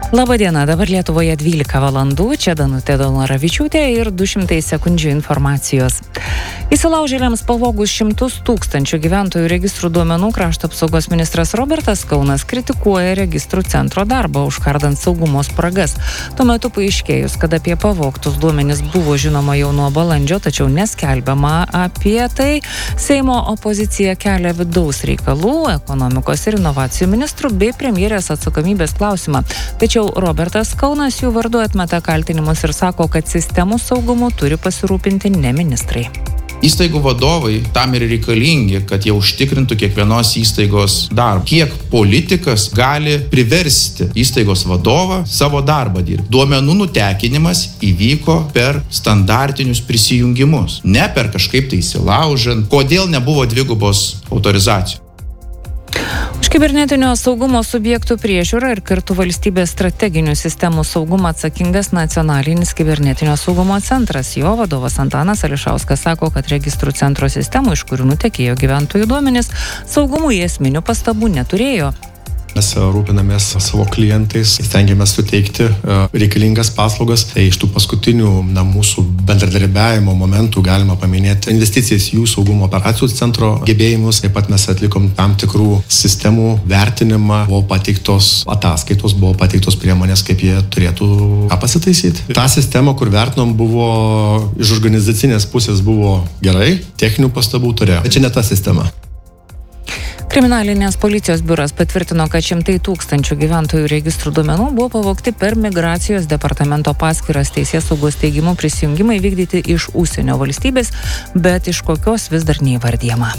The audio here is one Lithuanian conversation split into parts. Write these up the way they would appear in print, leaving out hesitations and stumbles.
Labadiena, dabar Lietuvoje 12 valandų, čia Danutė Dolnaravičiūtė ir 200 sekundžių informacijos. Įsilaužėliams pavogus 100 000 gyventojų registrų duomenų krašto apsaugos ministras Robertas Kaunas kritikuoja registrų centro darbą, užkardant saugumo spragas. Tuo metu paaiškėjus, kad apie pavogtus duomenis buvo žinoma jau nuo balandžio, tačiau neskelbiama apie tai, Seimo opozicija kelia vidaus reikalų, ekonomikos ir inovacijų ministrų bei premjerės atsakomybės klausimą. Tačiau Robertas Kaunas jų vardu atmeta kaltinimus ir sako, kad sistemų saugumu turi pasirūpinti ne ministrai. Įstaigų vadovai tam ir reikalingi, kad jie užtikrintų kiekvienos įstaigos darbą. Kiek politikas gali priversti įstaigos vadovą savo darbą dirbti. Duomenų nutekinimas įvyko per standartinius prisijungimus, ne per kažkaip tai įsilaužant. Kodėl nebuvo dvigubos autorizacijos? Už kibernetinio saugumo subjektų priežiūrą ir kartu valstybės strateginių sistemų saugumą atsakingas Nacionalinis kibernetinio saugumo centras. Jo vadovas Antanas Ališauskas sako, kad registrų centro sistemų, iš kurių nutekėjo gyventojų duomenys, saugumui esminių pastabų neturėjo. Mes rūpinamės savo klientais, stengiamės suteikti reikalingas paslaugas. Tai iš tų paskutinių mūsų bendradarbiavimo momentų galima paminėti investicijas jų saugumo operacijų centro gebėjimus. Taip pat mes atlikom tam tikrų sistemų vertinimą, buvo pateiktos ataskaitos, buvo pateiktos priemonės, kaip jie turėtų pasitaisyti. Ta sistema, kur vertinom, buvo iš organizacinės pusės buvo gerai, techninių pastabų turėjo. Bet čia ne ta sistema. Kriminalinės policijos biuras patvirtino, kad 100 000 gyventojų registrų duomenų buvo pavogti per migracijos departamento paskyras. Teisėsaugos teigimu prisijungimai vykdyti iš užsienio valstybės, bet iš kokios vis dar neįvardyjama.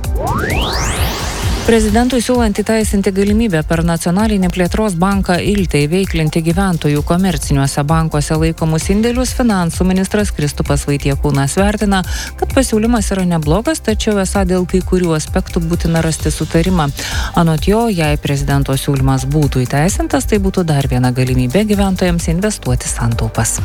Prezidentui siūlant įteisinti galimybę per Nacionalinį plėtros banką ILTE įveiklinti gyventojų komerciniuose bankuose laikomus indėlius, finansų ministras Kristupas Vaitiekūnas vertina, kad pasiūlymas yra neblogas, tačiau esą dėl kai kurių aspektų būtina rasti sutarimą. Anot jo, jei prezidento siūlymas būtų įteisintas, tai būtų dar viena galimybė gyventojams investuoti santaupas.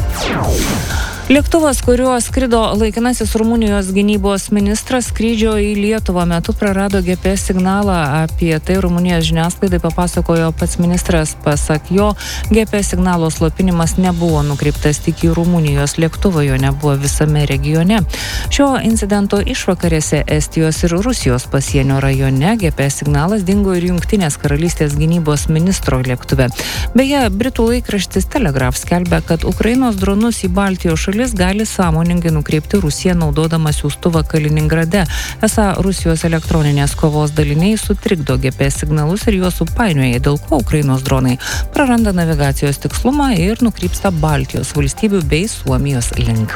Lėktuvas, kuriuo skrido laikinasis Rumunijos gynybos ministras, skrydžio į Lietuvą metu prarado GPS signalą. Apie tai Rumunijos žiniasklaidai papasakojo pats ministras. Pasak jo, GPS signalo slopinimas nebuvo nukreiptas tik į Rumunijos lėktuvą, jo nebuvo visame regione. Šio incidento išvakarėse Estijos ir Rusijos pasienio rajone GPS signalas dingo ir Jungtinės karalystės gynybos ministro lėktuve. Beje, Britų laikraštis Telegraph skelbia, kad Ukrainos dronus į Baltijos šalis gali sąmoningai nukreipti Rusija naudodama siųstuvą Kaliningrade. Esą Rusijos elektroninės kovos daliniai sutrikdo GPS signalus ir juos supainioja, dėl ko Ukrainos dronai praranda navigacijos tikslumą ir nukrypsta Baltijos valstybių bei Suomijos link.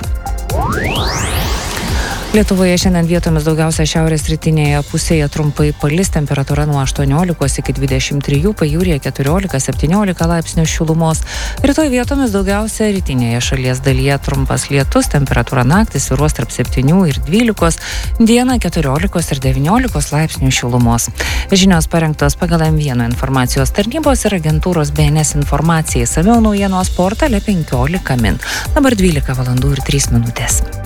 Lietuvoje šiandien vietomis daugiausia šiaurės rytinėje pusėje trumpai palis, temperatūra nuo 18 iki 23, pajūryje 14-17 laipsnių šilumos. Rytoj vietomis daugiausia rytinėje šalies dalyje trumpas lietus, temperatūra naktį svyruos tarp 7 ir 12, dieną 14 ir 19 laipsnių šilumos. Žinios parengtos pagal M1 informacijos tarnybos ir agentūros BNS informacijai. Samiau naujienos portale 15 min. Dabar 12 valandų ir 3 minutės.